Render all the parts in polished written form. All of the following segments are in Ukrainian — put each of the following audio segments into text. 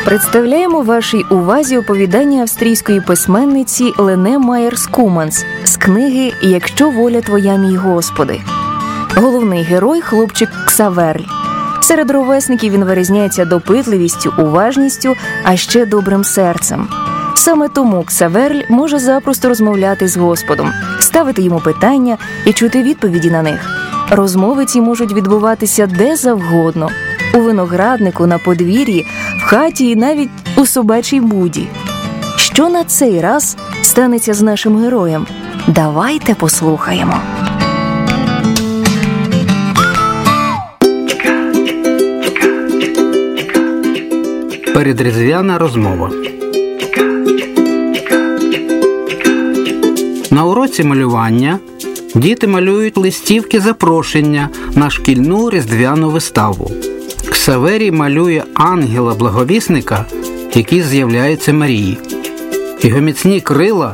Представляємо вашій увазі оповідання австрійської письменниці Лене Майєрс-Куманс з книги «Якщо воля твоя, мій Господи». Головний герой – хлопчик Ксаверль. Серед ровесників він вирізняється допитливістю, уважністю, а ще добрим серцем. Саме тому Ксаверль може запросто розмовляти з Господом, ставити йому питання і чути відповіді на них. Розмови ці можуть відбуватися де завгодно – у винограднику, на подвір'ї, в хаті і навіть у собачій буді. Що на цей раз станеться з нашим героєм? Давайте послухаємо. Передріздвяна розмова. На уроці малювання діти малюють листівки запрошення на шкільну різдвяну виставу. Ксаверій малює ангела-благовісника, який з'являється Марії. Його міцні крила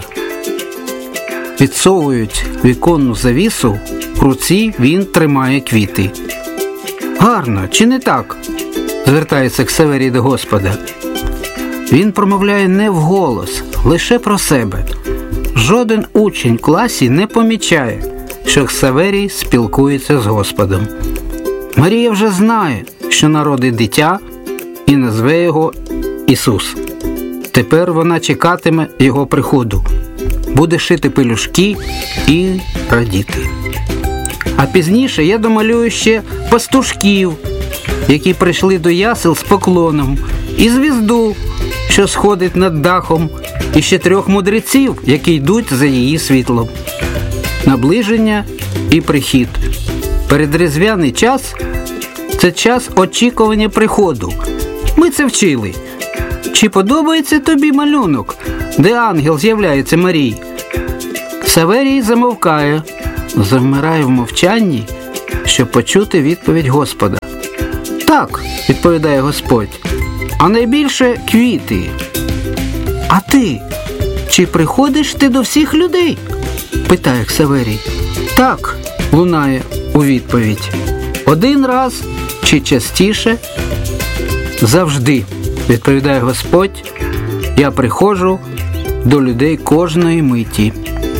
відсовують віконну завісу, в руці він тримає квіти. «Гарно, чи не так?» – звертається Ксаверій до Господа. Він промовляє не вголос, лише про себе. Жоден учень в класі не помічає, що Ксаверій спілкується з Господом. Марія вже знає, що народить дитя і назве його Ісус. Тепер вона чекатиме його приходу, буде шити пелюшки і радіти. А пізніше я домалюю ще пастушків, які прийшли до ясел з поклоном, і звізду, що сходить над дахом, і ще 3 мудреців, які йдуть за її світлом. Наближення і прихід. Передріздвяний час – це час очікування приходу. Ми це вчили. Чи подобається тобі малюнок, де ангел з'являється Марії? Ксаверій замовкає, завмирає в мовчанні, щоб почути відповідь Господа. «Так», – відповідає Господь, – «а найбільше квіти». «А ти? Чи приходиш ти до всіх людей?» – питає Ксаверій. «Так», – лунає у відповідь. «Один раз чи частіше?» «Завжди», – відповідає Господь, – «я приходжу до людей кожної миті».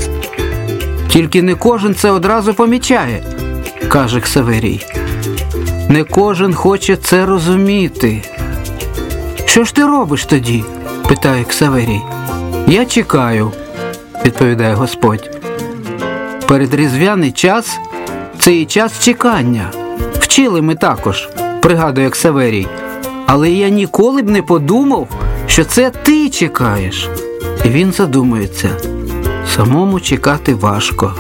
«Тільки не кожен це одразу помічає», – каже Ксаверій. «Не кожен хоче це розуміти». «Що ж ти робиш тоді?» – питає Ксаверій. «Я чекаю», – відповідає Господь. Передріздвяний час – це і час чекання. Вчили ми також, пригадує Ксаверій. Але я ніколи б не подумав, що це ти чекаєш. І він задумується. Самому чекати важко.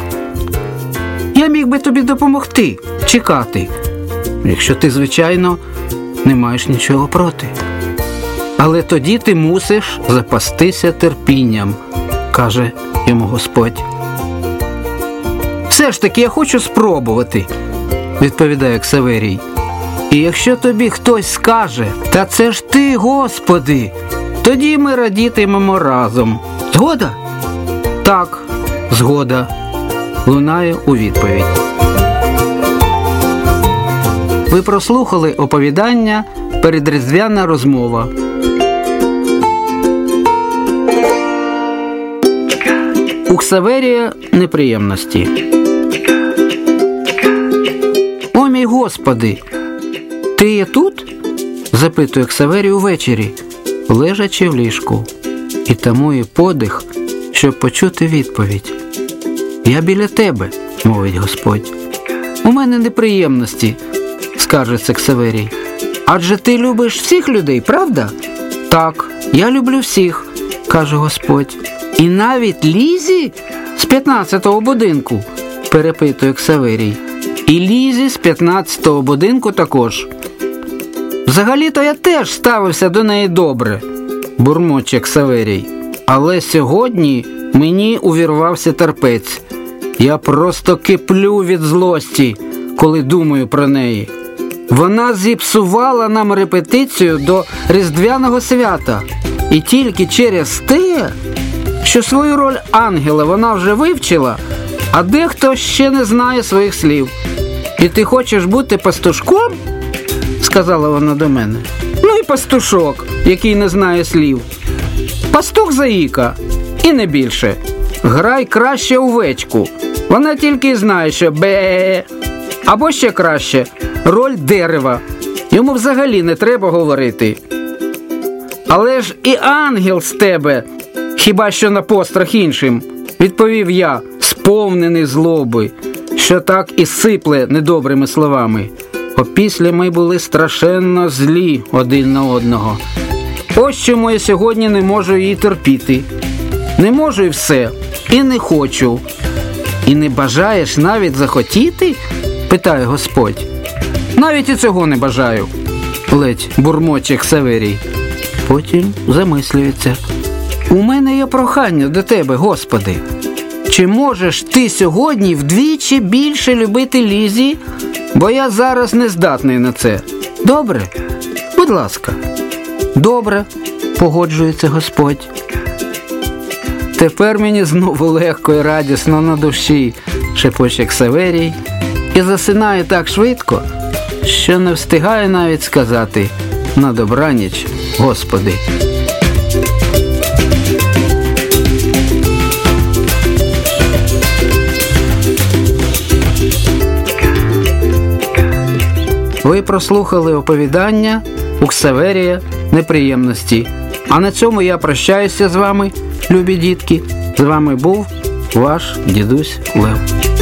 Я міг би тобі допомогти чекати, якщо ти, звичайно, не маєш нічого проти. Але тоді ти мусиш запастися терпінням, каже йому Господь. Все ж таки я хочу спробувати, відповідає Ксаверій. І якщо тобі хтось скаже, та це ж ти, Господи, тоді ми радітимемо разом. Згода? Так, згода, лунає у відповідь. Ви прослухали оповідання «Передріздвяна розмова». У Ксаверія неприємності. «О, мій Господи, ти є тут?» – запитує Ксаверій увечері, лежачи в ліжку, і тамує подих, щоб почути відповідь. «Я біля тебе», – мовить Господь. «У мене неприємності», – скаржиться Ксаверій. «Адже ти любиш всіх людей, правда?» «Так, я люблю всіх», – каже Господь. «І навіть Лізі з 15-го будинку?» – перепитує Ксаверій. «І Лізі з 15-го будинку також». «Взагалі-то я теж ставився до неї добре», – бурмоче Ксаверій. «Але сьогодні мені увірвався терпець. Я просто киплю від злості, коли думаю про неї. Вона зіпсувала нам репетицію до Різдвяного свята. І тільки через те, що свою роль ангела вона вже вивчила, а дехто ще не знає своїх слів. І ти хочеш бути пастушком?» – сказала вона до мене. «Ну ти пастушок, який не знає слів. Пастух заїка, і не більше. Грай краще овечку. Вона тільки й знає, що бе. Або ще краще, роль дерева. Йому взагалі не треба говорити. Але ж і ангел з тебе, хіба що на пострах іншим, відповів я, сповнений злоби, що так і сипле недобрими словами. Опісля ми були страшенно злі один на одного. Ось чому я сьогодні не можу її терпіти. Не можу і все, і не хочу. І не бажаєш навіть захотіти? Питає Господь. Навіть і цього не бажаю, ледь бурмоче Ксаверій. Потім замислюється. У мене є прохання до тебе, Господи. Чи можеш ти сьогодні вдвічі більше любити Лізі? Бо я зараз не здатний на це. Добре? Будь ласка. Добре, погоджується Господь. Тепер мені знову легко і радісно на душі, шепоче Ксаверій, і засинає так швидко, що не встигає навіть сказати «на добраніч, Господи». Ви прослухали оповідання у Ксаверія «Неприємності». А на цьому я прощаюся з вами, любі дітки. З вами був ваш дідусь Лев.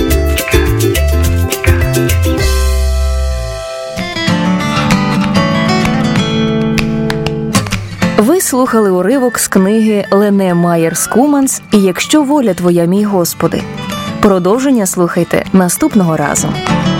Ви слухали уривок з книги Лене Майєрс Куманс «І якщо воля твоя, мій Господи». Продовження слухайте наступного разу.